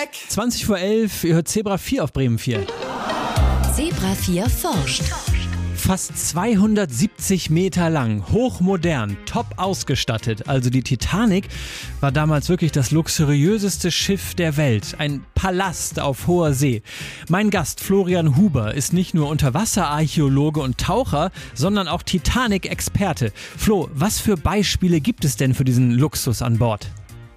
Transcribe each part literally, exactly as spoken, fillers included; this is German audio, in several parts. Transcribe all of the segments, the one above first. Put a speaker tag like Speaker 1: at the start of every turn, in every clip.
Speaker 1: weg!
Speaker 2: zwanzig vor elf, ihr hört Zebra vier auf Bremen vier.
Speaker 3: Zebra vier forscht.
Speaker 2: Fast zweihundertsiebzig Meter lang, hochmodern, top ausgestattet. Also die Titanic war damals wirklich das luxuriöseste Schiff der Welt. Ein Palast auf hoher See. Mein Gast Florian Huber ist nicht nur Unterwasserarchäologe und Taucher, sondern auch Titanic-Experte. Flo, was für Beispiele gibt es denn für diesen Luxus an Bord?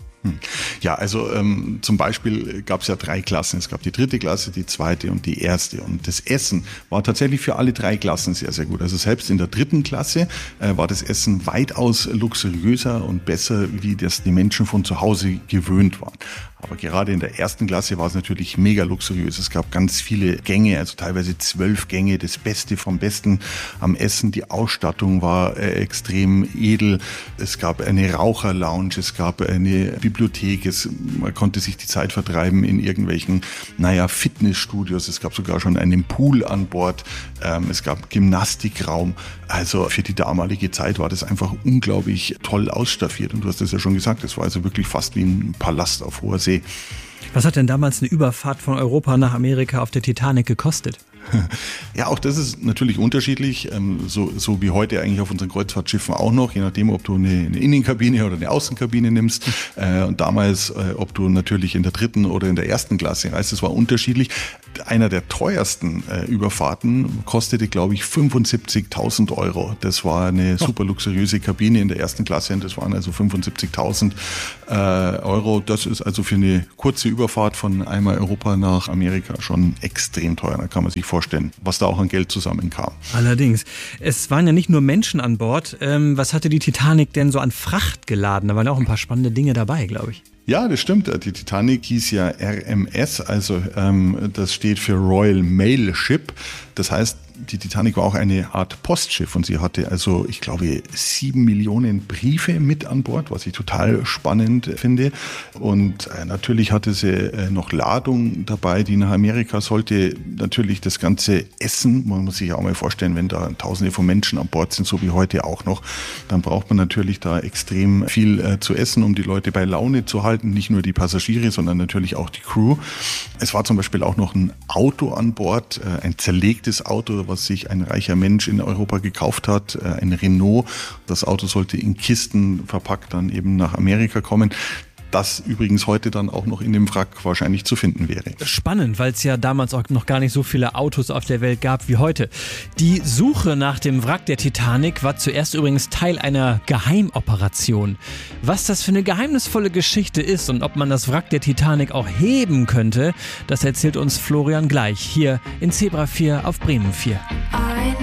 Speaker 4: Ja, also ähm, zum Beispiel gab es ja drei Klassen. Es gab die dritte Klasse, die zweite und die erste. Und das Essen war tatsächlich für alle drei Klassen sehr, sehr gut. Also selbst in der dritten Klasse äh, war das Essen weitaus luxuriöser und besser, wie das die Menschen von zu Hause gewöhnt waren. Aber gerade in der ersten Klasse war es natürlich mega luxuriös. Es gab ganz viele Gänge, also teilweise zwölf Gänge, das Beste vom Besten am Essen. Die Ausstattung war äh, extrem edel. Es gab eine Raucherlounge, es gab eine Bibliothek. Es, man konnte sich die Zeit vertreiben in irgendwelchen, naja, Fitnessstudios. Es gab sogar schon einen Pool an Bord. Ähm, es gab Gymnastikraum. Also für die damalige Zeit war das einfach unglaublich toll ausstaffiert. Und du hast es ja schon gesagt, es war also wirklich fast wie ein Palast auf hoher See.
Speaker 2: Was hat denn damals eine Überfahrt von Europa nach Amerika auf der Titanic gekostet?
Speaker 4: Ja, auch das ist natürlich unterschiedlich, so, so wie heute eigentlich auf unseren Kreuzfahrtschiffen auch noch, je nachdem, ob du eine, eine Innenkabine oder eine Außenkabine nimmst. Und damals, ob du natürlich in der dritten oder in der ersten Klasse reist, das war unterschiedlich. Einer der teuersten Überfahrten kostete, glaube ich, fünfundsiebzigtausend Euro. Das war eine super luxuriöse Kabine in der ersten Klasse und das waren also fünfundsiebzigtausend Euro. Das ist also für eine kurze Überfahrt von einmal Europa nach Amerika schon extrem teuer. Da kann man sich vorstellen, was da auch an Geld zusammenkam.
Speaker 2: Allerdings. Es waren ja nicht nur Menschen an Bord. Ähm, was hatte die Titanic denn so an Fracht geladen? Da waren auch ein paar spannende Dinge dabei, glaube ich.
Speaker 4: Ja, das stimmt. Die Titanic hieß ja R M S, also ähm, das steht für Royal Mail Ship. Das heißt, die Titanic war auch eine Art Postschiff und sie hatte also, ich glaube, sieben Millionen Briefe mit an Bord, was ich total spannend finde. Und äh, natürlich hatte sie äh, noch Ladung dabei, die nach Amerika sollte. Natürlich das ganze Essen, man muss sich auch mal vorstellen, wenn da Tausende von Menschen an Bord sind, so wie heute auch noch, dann braucht man natürlich da extrem viel äh, zu essen, um die Leute bei Laune zu halten. Nicht nur die Passagiere, sondern natürlich auch die Crew. Es war zum Beispiel auch noch ein Auto an Bord, äh, ein zerlegtes Auto, was sich ein reicher Mensch in Europa gekauft hat, ein Renault. Das Auto sollte in Kisten verpackt dann eben nach Amerika kommen. Das übrigens heute dann auch noch in dem Wrack wahrscheinlich zu finden wäre.
Speaker 2: Spannend, weil es ja damals auch noch gar nicht so viele Autos auf der Welt gab wie heute. Die Suche nach dem Wrack der Titanic war zuerst übrigens Teil einer Geheimoperation. Was das für eine geheimnisvolle Geschichte ist und ob man das Wrack der Titanic auch heben könnte, das erzählt uns Florian gleich hier in Zebra vier auf Bremen vier.